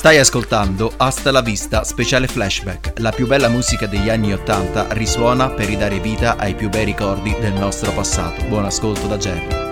Stai ascoltando Hasta la Vista speciale flashback, la più bella musica degli anni 80 risuona per ridare vita ai più bei ricordi del nostro passato. Buon ascolto da Jerry.